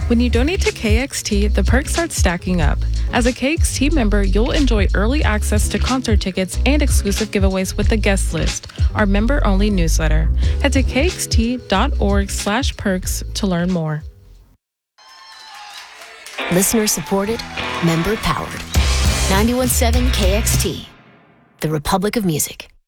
When you donate to KXT, the perks start stacking up. As a KXT member, you'll enjoy early access to concert tickets and exclusive giveaways with the guest list, our member-only newsletter. Head to kxt.org/perks to learn more. Listener supported, member powered. 91.7 KXT, the Republic of Music.